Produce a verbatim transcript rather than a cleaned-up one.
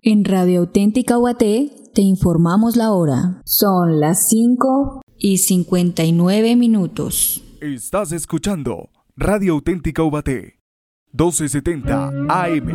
En Radio Auténtica Ubaté te informamos la hora. Son las cinco y cincuenta y nueve minutos. Estás escuchando Radio Auténtica Ubaté, doce setenta A M.